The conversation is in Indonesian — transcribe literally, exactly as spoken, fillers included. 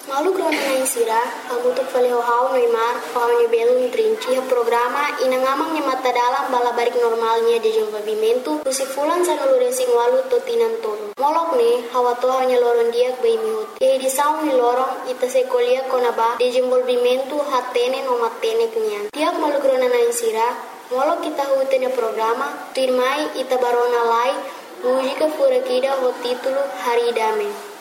Malu krona na insira, amuto faleo hau Neymar, hau ni belo trinci, programa inangamang ni mata dalam balabarik normalnya de desenvolvimento, usifulan sa nalurensing walu totinan tolo. Molok ni, hawato hau ni loron diak bay mihut. E di saung ni lorong, ita se kolia konaba, desenvolvimento hatene no matene kenyan. Tiak malu krona na insira, molok kita hute ni programa, tuirmai ita barona lai, música furakida ho título Haridame.